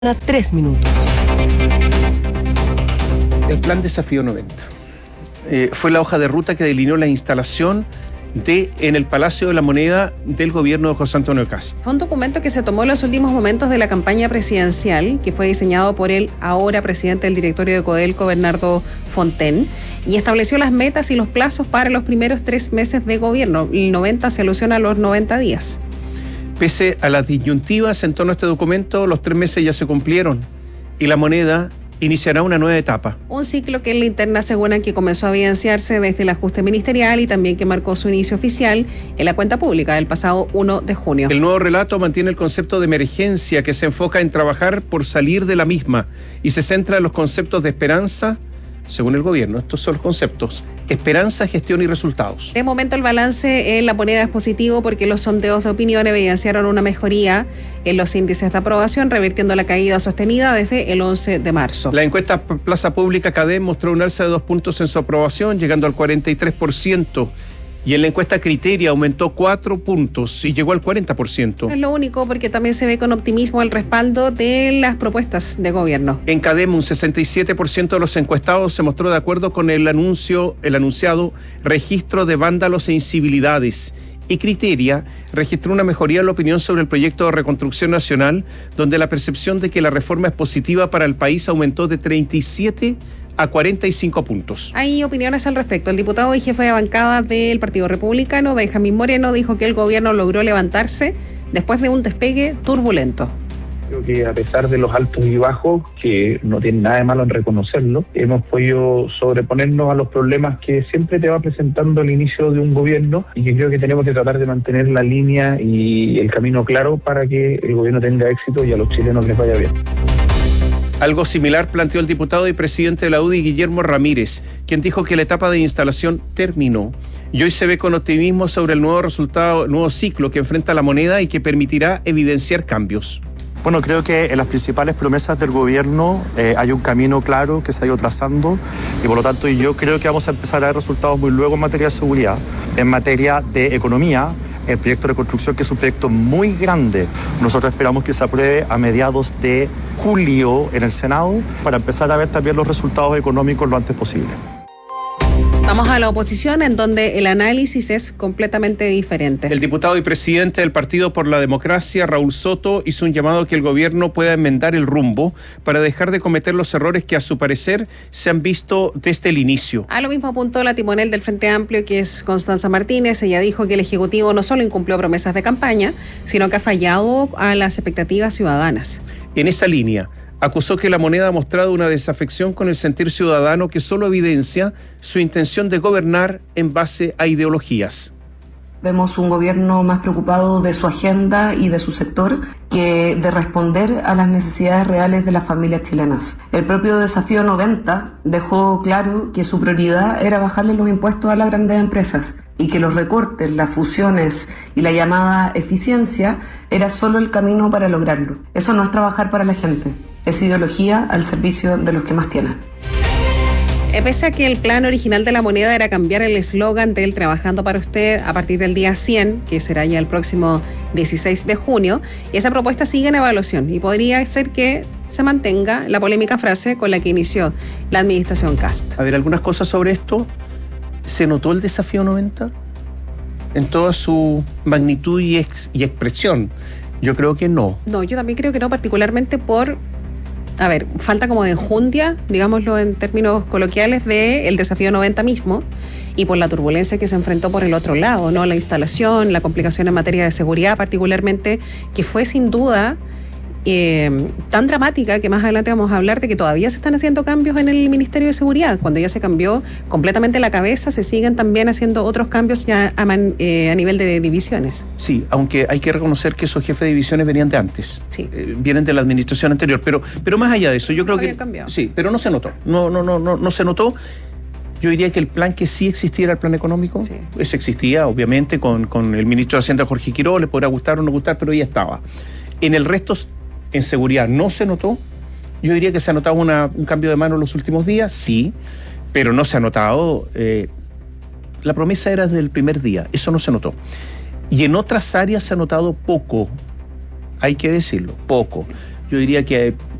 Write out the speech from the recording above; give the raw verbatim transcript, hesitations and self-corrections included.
Tres minutos. El plan Desafío noventa eh, fue la hoja de ruta que delineó la instalación de en el Palacio de la Moneda del gobierno de José Antonio Kast. Fue un documento que se tomó en los últimos momentos de la campaña presidencial, que fue diseñado por el ahora presidente del directorio de Codelco, Bernardo Fontaine, y estableció las metas y los plazos para los primeros tres meses de gobierno. El noventa se alusiona a los noventa días. Pese a las disyuntivas en torno a este documento, los tres meses ya se cumplieron y la moneda iniciará una nueva etapa. Un ciclo que en la interna aseguran que comenzó a evidenciarse desde el ajuste ministerial y también que marcó su inicio oficial en la cuenta pública del pasado primero de junio. El nuevo relato mantiene el concepto de emergencia que se enfoca en trabajar por salir de la misma y se centra en los conceptos de esperanza. Según el gobierno, estos son los conceptos: esperanza, gestión y resultados. De momento el balance en la moneda es positivo porque los sondeos de opinión evidenciaron una mejoría en los índices de aprobación, revirtiendo la caída sostenida desde el once de marzo. La encuesta Plaza Pública Cadem mostró un alza de dos puntos en su aprobación, llegando al cuarenta y tres por ciento. Y en la encuesta Criteria aumentó cuatro puntos y llegó al cuarenta por ciento. No es lo único, porque también se ve con optimismo el respaldo de las propuestas de gobierno. En Cadem, un sesenta y siete por ciento de los encuestados se mostró de acuerdo con el anuncio, el anunciado registro de vándalos e incivilidades. Y Criteria registró una mejoría en la opinión sobre el proyecto de reconstrucción nacional, donde la percepción de que la reforma es positiva para el país aumentó de treinta y siete a cuarenta y cinco puntos. Hay opiniones al respecto. El diputado y jefe de bancada del Partido Republicano, Benjamín Moreno, dijo que el gobierno logró levantarse después de un despegue turbulento. Creo que a pesar de los altos y bajos, que no tiene nada de malo en reconocerlo, hemos podido sobreponernos a los problemas que siempre te va presentando el inicio de un gobierno, y que creo que tenemos que tratar de mantener la línea y el camino claro para que el gobierno tenga éxito y a los chilenos les vaya bien. Algo similar planteó el diputado y presidente de la U D I, Guillermo Ramírez, quien dijo que la etapa de instalación terminó y hoy se ve con optimismo sobre el nuevo resultado, el nuevo ciclo que enfrenta la moneda y que permitirá evidenciar cambios. Bueno, creo que en las principales promesas del gobierno eh, hay un camino claro que se ha ido trazando y por lo tanto yo creo que vamos a empezar a ver resultados muy luego en materia de seguridad, en materia de economía. El proyecto de reconstrucción, que es un proyecto muy grande, nosotros esperamos que se apruebe a mediados de julio en el Senado para empezar a ver también los resultados económicos lo antes posible. Vamos a la oposición, en donde el análisis es completamente diferente. El diputado y presidente del Partido por la Democracia, Raúl Soto, hizo un llamado a que el gobierno pueda enmendar el rumbo para dejar de cometer los errores que a su parecer se han visto desde el inicio. A lo mismo apuntó la timonel del Frente Amplio, que es Constanza Martínez. Ella dijo que el Ejecutivo no solo incumplió promesas de campaña, sino que ha fallado a las expectativas ciudadanas. En esa línea, acusó que la moneda ha mostrado una desafección con el sentir ciudadano que solo evidencia su intención de gobernar en base a ideologías. Vemos un gobierno más preocupado de su agenda y de su sector que de responder a las necesidades reales de las familias chilenas. El propio Desafío noventa dejó claro que su prioridad era bajarle los impuestos a las grandes empresas y que los recortes, las fusiones y la llamada eficiencia era solo el camino para lograrlo. Eso no es trabajar para la gente, es ideología al servicio de los que más tienen. Pese a que el plan original de la moneda era cambiar el eslogan del Trabajando para usted a partir del día cien, que será ya el próximo dieciséis de junio, esa propuesta sigue en evaluación y podría ser que se mantenga la polémica frase con la que inició la administración Kast. A ver, algunas cosas sobre esto. ¿Se notó el Desafío noventa? En toda su magnitud y, ex, y expresión. Yo creo que no. No, yo también creo que no, particularmente por... A ver, falta como de enjundia, digámoslo en términos coloquiales, del Desafío noventa mismo, y por la turbulencia que se enfrentó por el otro lado, ¿no? La instalación, la complicación en materia de seguridad particularmente, que fue sin duda eh, tan dramática que más adelante vamos a hablar de que todavía se están haciendo cambios en el Ministerio de Seguridad. Cuando ya se cambió completamente la cabeza, se siguen también haciendo otros cambios ya a, man, eh, a nivel de divisiones. Sí, aunque hay que reconocer que esos jefes de divisiones venían de antes. Sí. Eh, vienen de la administración anterior, pero, pero más allá de eso, yo creo Había que... cambiado. Sí, pero no se notó. No, no, no, no, no se notó. Yo diría que el plan que sí existiera, el plan económico, sí. Ese existía, obviamente, con, con el ministro de Hacienda, Jorge Quiroga, le podrá gustar o no gustar, pero ya estaba. En el resto, en seguridad, no se notó. Yo diría que se ha notado una, un cambio de mano en los últimos días, sí, pero no se ha notado. Eh, la promesa era desde el primer día, eso no se notó. Y en otras áreas se ha notado poco, hay que decirlo, poco. yo diría que